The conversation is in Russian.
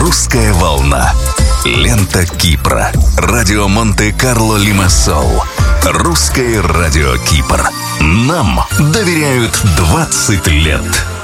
«Русская волна». Лента Кипра. Радио Монте-Карло Лимассол. Русское радио Кипр. Нам доверяют 20 лет.